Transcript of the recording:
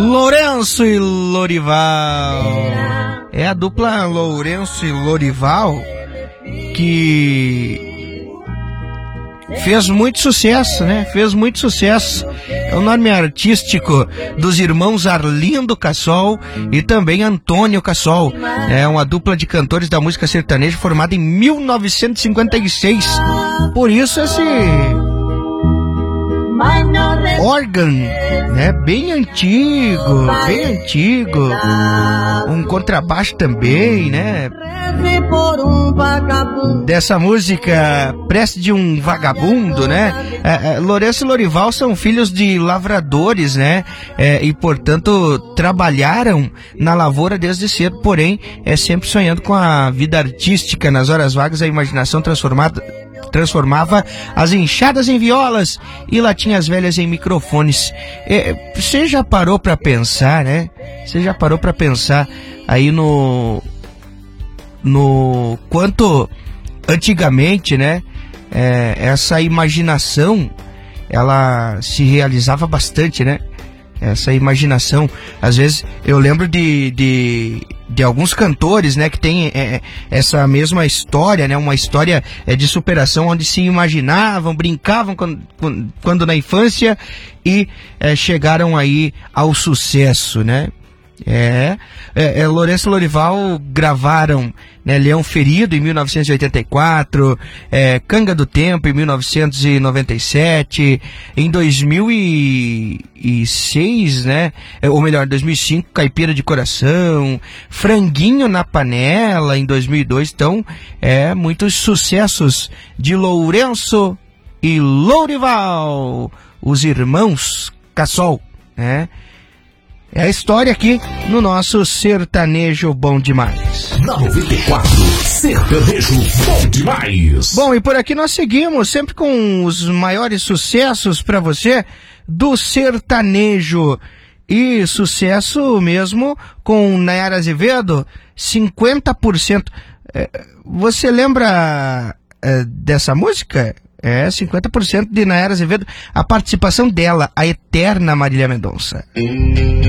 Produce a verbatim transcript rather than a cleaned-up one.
Lourenço e Lorival. É a dupla Lourenço e Lorival que fez muito sucesso, né? Fez muito sucesso. É o nome artístico dos irmãos Arlindo Cassol e também Antônio Cassol. É uma dupla de cantores da música sertaneja formada em mil novecentos e cinquenta e seis. Por isso esse órgão, né? Bem antigo, bem antigo. Um contrabaixo também, né? Dessa música Prece de um Vagabundo, né? É, é, Lourenço e Lorival são filhos de lavradores, né? É, e, portanto, trabalharam na lavoura desde cedo, porém, é sempre sonhando com a vida artística. Nas horas vagas, a imaginação transformada transformava as enxadas em violas e latinhas velhas em microfones. É, você já parou pra pensar, né? Você já parou pra pensar aí no no quanto antigamente, né? É, essa imaginação ela se realizava bastante, né? Essa imaginação, às vezes eu lembro de, de, de alguns cantores, né, que tem é, essa mesma história, né, uma história é, de superação, onde se imaginavam, brincavam quando, quando na infância e é, chegaram aí ao sucesso, né? É, é, é Lourenço e Lorival gravaram, né, Leão Ferido em mil novecentos e oitenta e quatro, é, Canga do Tempo em mil novecentos e noventa e sete, em dois mil e seis, né, ou melhor, dois mil e cinco, Caipira de Coração, Franguinho na Panela em dois mil e dois. Então, é, muitos sucessos de Lourenço e Lorival, os irmãos Cassol, né? É a história aqui no nosso Sertanejo Bom Demais. Na noventa e quatro, Sertanejo Bom Demais. Bom, e por aqui nós seguimos sempre com os maiores sucessos para você do sertanejo. E sucesso mesmo com Nayara Azevedo, cinquenta por cento. Você lembra é, dessa música? É, cinquenta por cento de Nayara Azevedo. A participação dela, a eterna Marília Mendonça.